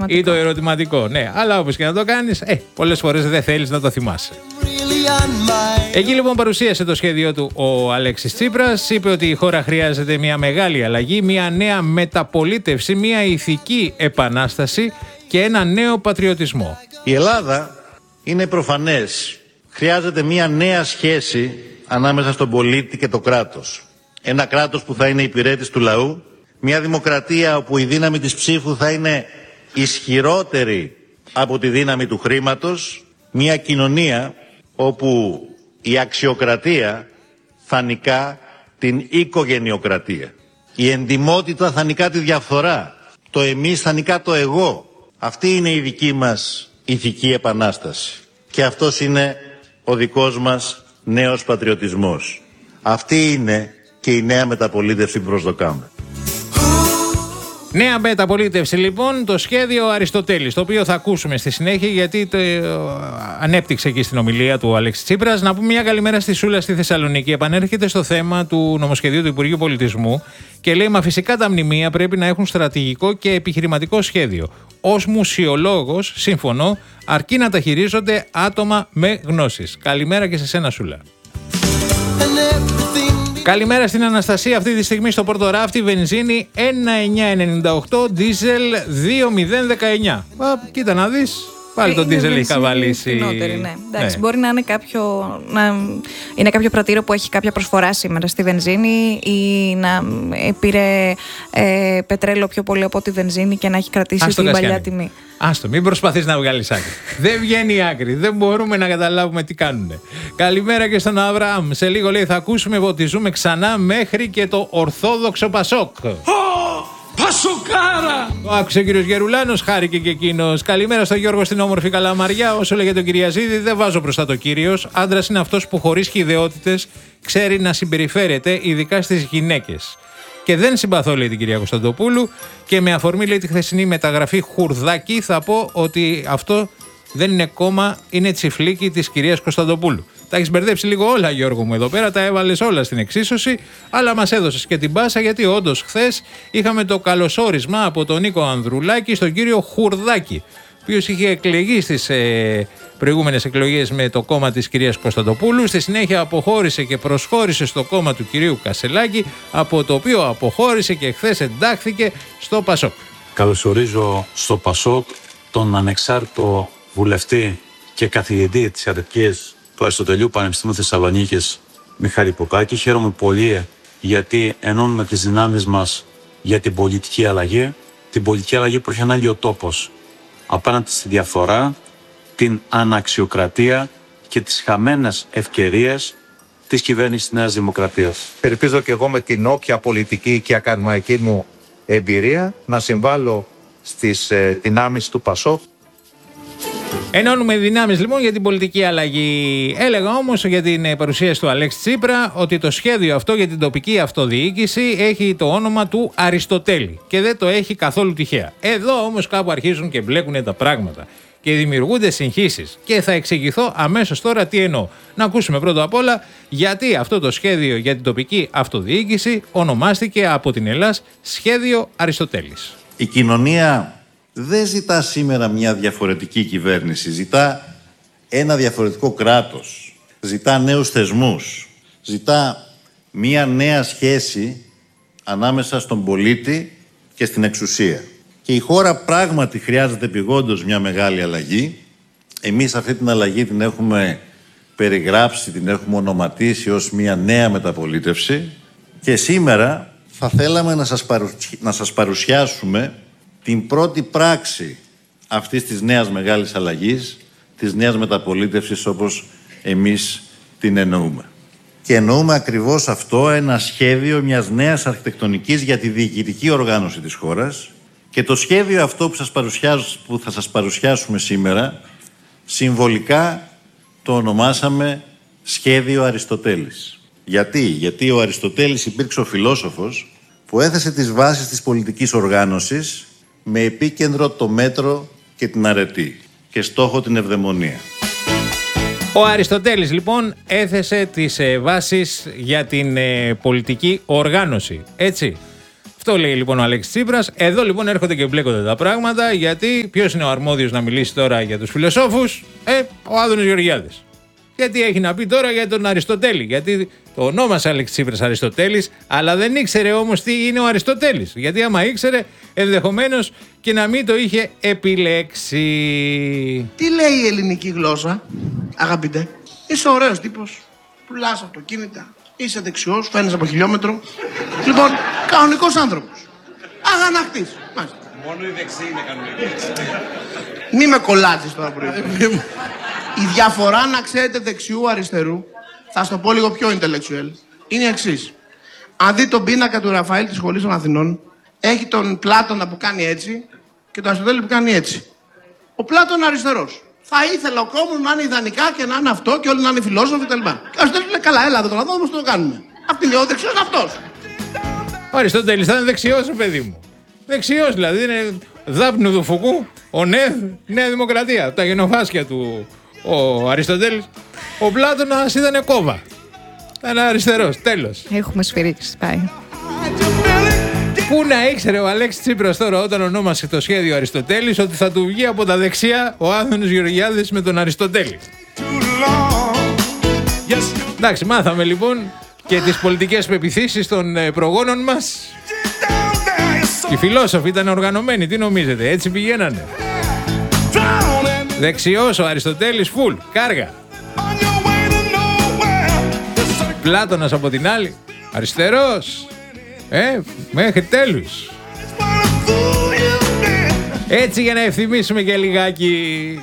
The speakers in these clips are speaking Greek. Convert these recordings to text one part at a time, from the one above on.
Ή το ερωτηματικό, ναι. Αλλά όπως και να το κάνεις, πολλές φορές δεν θέλεις να το θυμάσαι. Εκεί λοιπόν παρουσίασε το σχέδιο του ο Αλέξης Τσίπρας. Είπε ότι η χώρα χρειάζεται μια μεγάλη αλλαγή, μια νέα μεταπολίτευση, μια ηθική επανάσταση και ένα νέο πατριωτισμό. Η Ελλάδα, είναι προφανές, χρειάζεται μια νέα σχέση ανάμεσα στον πολίτη και το κράτος. Ένα κράτος που θα είναι υπηρέτης του λαού, μια δημοκρατία όπου η δύναμη της ψήφου θα είναι ισχυρότερη από τη δύναμη του χρήματος, μια κοινωνία όπου η αξιοκρατία θα νικά την οικογενειοκρατία. Η εντιμότητα θα νικά τη διαφθορά. Το εμείς θα νικά το εγώ. Αυτή είναι η δική μας ηθική επανάσταση. Και αυτός είναι ο δικός μας νέος πατριωτισμός. Αυτή είναι και η νέα μεταπολίτευση που προσδοκάμε. Νέα μεταπολίτευση λοιπόν, το σχέδιο Αριστοτέλης, το οποίο θα ακούσουμε στη συνέχεια γιατί το ανέπτυξε εκεί στην ομιλία του Αλέξη Τσίπρας. Να πούμε μια καλημέρα στη Σούλα στη Θεσσαλονίκη. Επανέρχεται στο θέμα του νομοσχεδίου του Υπουργείου Πολιτισμού και λέει: μα φυσικά τα μνημεία πρέπει να έχουν στρατηγικό και επιχειρηματικό σχέδιο. Ως μουσιολόγος, συμφωνώ, αρκεί να τα χειρίζονται άτομα με γνώσεις. Καλημέρα και σε σένα, Σούλα. Καλημέρα στην Αναστασία, αυτή τη στιγμή στο Πορτοράφτη, βενζίνη 1,998, δίζελ 2,019. Κοίτα να δεις, πάλι το δίζελ έχει καβαλήσει. Ναι. Εντάξει, μπορεί να είναι κάποιο πρατήριο που έχει κάποια προσφορά σήμερα στη βενζίνη ή να πήρε πετρέλαιο πιο πολύ από τη βενζίνη και να έχει κρατήσει την παλιά τιμή. Άστο, μην προσπαθείς να βγάλεις άκρη. Δεν βγαίνει η άκρη. Δεν μπορούμε να καταλάβουμε τι κάνουν. Καλημέρα και στον Αβραάμ. Σε λίγο λέει θα ακούσουμε ότι ζούμε ξανά μέχρι και το Ορθόδοξο Πασόκ. Πασοκάρα! Το άκουσε ο κύριος Γερουλάνος, χάρηκε και εκείνος. Καλημέρα στον Γιώργο στην όμορφη Καλαμαριά. Όσο λέγεται ο Κυριαζίδη, δεν βάζω μπροστά το κύριος. Άντρας είναι αυτός που χωρίς χυδαιότητες ξέρει να συμπεριφέρεται, ειδικά στις γυναίκες. Και δεν συμπαθώ, λέει την κυρία Κωνσταντοπούλου. Και με αφορμή, λέει, τη χθεσινή μεταγραφή Χουρδάκη, θα πω ότι αυτό δεν είναι κόμμα, είναι τσιφλίκι της κυρίας Κωνσταντοπούλου. Τα έχεις μπερδέψει λίγο όλα, Γιώργο μου, εδώ πέρα. Τα έβαλες όλα στην εξίσωση, αλλά μας έδωσες και την πάσα, γιατί όντως χθες είχαμε το καλωσόρισμα από τον Νίκο Ανδρουλάκη στον κύριο Χουρδάκη, ο οποίος είχε εκλεγεί στις προηγούμενες εκλογές με το κόμμα της κυρίας Κωνσταντοπούλου. Στη συνέχεια αποχώρησε και προσχώρησε στο κόμμα του κυρίου Κασελάκη, από το οποίο αποχώρησε και χθες εντάχθηκε στο Πασόκ. Καλωσορίζω στο Πασόκ τον ανεξάρτητο βουλευτή και καθηγητή της ιατρικής του Αριστοτελείου Πανεπιστημίου Θεσσαλονίκης, Μιχάλη Ποκάκη. Χαίρομαι πολύ γιατί ενώνουμε τις δυνάμεις μας για την πολιτική αλλαγή. Την πολιτική αλλαγή που έχει ανάγκη ο τόπος απέναντι στη διαφθορά, την αναξιοκρατία και τις χαμένες ευκαιρίες της κυβέρνησης της Νέας Δημοκρατίας. Ελπίζω και εγώ με την όποια πολιτική και ακαδημαϊκή μου εμπειρία να συμβάλλω στις δυνάμεις του Πασόκ. Ενώνουμε δυνάμεις λοιπόν για την πολιτική αλλαγή. Έλεγα όμως για την παρουσίαση του Αλέξη Τσίπρα ότι το σχέδιο αυτό για την τοπική αυτοδιοίκηση έχει το όνομα του Αριστοτέλη και δεν το έχει καθόλου τυχαία. Εδώ όμως κάπου αρχίζουν και μπλέκουν τα πράγματα και δημιουργούνται συγχύσεις και θα εξηγηθώ αμέσως τώρα τι εννοώ. Να ακούσουμε πρώτα απ' όλα γιατί αυτό το σχέδιο για την τοπική αυτοδιοίκηση ονομάστηκε από την Ελλάς Σχέδιο Αριστοτέλης. Η κοινωνία δεν ζητά σήμερα μια διαφορετική κυβέρνηση, ζητά ένα διαφορετικό κράτος, ζητά νέους θεσμούς, ζητά μια νέα σχέση ανάμεσα στον πολίτη και στην εξουσία. Και η χώρα πράγματι χρειάζεται επειγόντως μια μεγάλη αλλαγή. Εμείς αυτή την αλλαγή την έχουμε περιγράψει, την έχουμε ονοματίσει ως μια νέα μεταπολίτευση και σήμερα θα θέλαμε να σας παρουσιάσουμε την πρώτη πράξη αυτής της νέας μεγάλης αλλαγής, της νέας μεταπολίτευσης όπως εμείς την εννοούμε. Και εννοούμε ακριβώς αυτό, ένα σχέδιο μιας νέας αρχιτεκτονικής για τη διοικητική οργάνωση της χώρας και το σχέδιο αυτό που θα σας παρουσιάσουμε σήμερα συμβολικά το ονομάσαμε Σχέδιο Αριστοτέλης. Γιατί ο Αριστοτέλης υπήρξε ο φιλόσοφος που έθεσε τις βάσεις της πολιτικής οργάνωσης με επίκεντρο το μέτρο και την αρετή και στόχο την ευδαιμονία. Ο Αριστοτέλης λοιπόν έθεσε τις βάσεις για την πολιτική οργάνωση, έτσι. Αυτό λέει λοιπόν ο Αλέξης Τσίπρας. Εδώ λοιπόν έρχονται και μπλέκονται τα πράγματα, γιατί ποιος είναι ο αρμόδιος να μιλήσει τώρα για τους φιλοσόφους? Ο Άδωνης Γεωργιάδης. Γιατί έχει να πει τώρα για τον Αριστοτέλη? Γιατί το ονόμασε Αλέξης Τσίπρας Αριστοτέλης, αλλά δεν ήξερε όμως τι είναι ο Αριστοτέλης. Γιατί άμα ήξερε, ενδεχομένως και να μην το είχε επιλέξει. Τι λέει η ελληνική γλώσσα, αγαπητέ? Είσαι ωραίος τύπος, πουλάς αυτοκίνητα, είσαι δεξιός, φαίνεσαι από χιλιόμετρο. Λοιπόν, κανονικός άνθρωπος. Αγανακτής. Μόνο οι δεξιοί είναι κανονικοί. Μη με κολλάζεις τώρα πρωί. Η διαφορά, να ξέρετε, δεξιού αριστερού, θα στο πω λίγο πιο intellectual, είναι η εξής. Αν δει τον πίνακα του Ραφαήλ της Σχολής των Αθηνών, έχει τον Πλάτωνα που κάνει έτσι και τον Αριστοτέλη που κάνει έτσι. Ο Πλάτωνα αριστερός. Θα ήθελα ο κόσμος να είναι ιδανικά και να είναι αυτό και όλοι να είναι φιλόσοφοι κτλ. Και ο Αριστοτέλης λέει: καλά, έλα, το όμως το κάνουμε. Αυτή είναι ο δεξιός αυτός. Ο Αριστοτέλης θα είναι δεξιός, παιδί μου. Δεξιός δηλαδή, είναι δάπνου του Φουκού, ο ΝΕΔ, Νέα Δημοκρατία, τα γενοφάσκια του ο Αριστοτέλης. Ο Πλάτωνας ήταν κόβα. Ήταν αριστερός, τέλος. Έχουμε σφυρίξει, πάει. Πού να ήξερε ο Αλέξης Τσίπρας τώρα, όταν ονόμασε το σχέδιο Αριστοτέλης, ότι θα του βγει από τα δεξιά ο Άδωνης Γεωργιάδης με τον Αριστοτέλη. Εντάξει, μάθαμε λοιπόν και τις πολιτικές πεποιθήσεις των προγόνων μας. Οι φιλόσοφοι ήταν οργανωμένοι, τι νομίζετε, έτσι πηγαίνανε? Δεξιός ο Αριστοτέλης, φουλ, κάργα. Πλάτωνας από την άλλη, αριστερός, μέχρι τέλους. Έτσι για να ευθυμίσουμε και λιγάκι.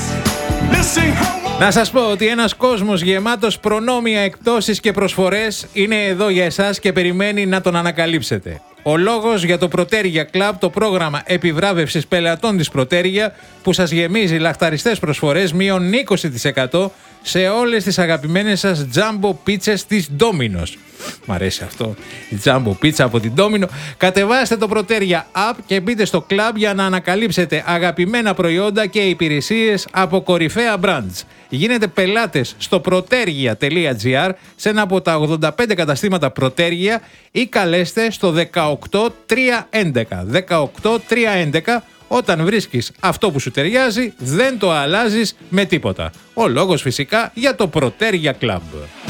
Να σας πω ότι ένας κόσμος γεμάτος προνόμια, εκπτώσεις και προσφορές είναι εδώ για εσάς και περιμένει να τον ανακαλύψετε. Ο λόγος για το Προτέρια Club, το πρόγραμμα επιβράβευσης πελατών της Προτέρια, που σας γεμίζει λαχταριστές προσφορές μείον 20% σε όλες τις αγαπημένες σας Jumbo πίτσες της Domino's. Μ' αρέσει αυτό, η Jumbo πίτσα από την Domino. Κατεβάστε το Προτέρια App και μπείτε στο club για να ανακαλύψετε αγαπημένα προϊόντα και υπηρεσίες από κορυφαία brands. Γίνετε πελάτες στο proteria.gr, σε ένα από τα 85 καταστήματα Προτέρια, ή καλέστε στο 18311. 18311. Όταν βρίσκεις αυτό που σου ταιριάζει, δεν το αλλάζεις με τίποτα. Ο λόγος φυσικά για το Προτέρια Club.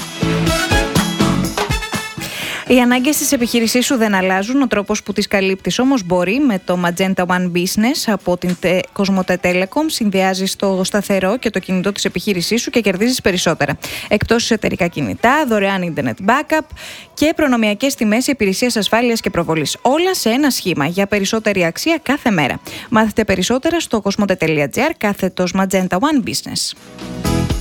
Οι ανάγκες της επιχείρησής σου δεν αλλάζουν, ο τρόπος που τις καλύπτεις όμως μπορεί. Με το Magenta One Business από την Cosmote Telecom συνδυάζεις το σταθερό και το κινητό της επιχείρησής σου και κερδίζεις περισσότερα. Εκτόσεις εταιρικά κινητά, δωρεάν internet backup και προνομιακές τιμές υπηρεσίας ασφάλειας και προβολής. Όλα σε ένα σχήμα για περισσότερη αξία κάθε μέρα. Μάθετε περισσότερα στο cosmote.gr / Magenta One Business.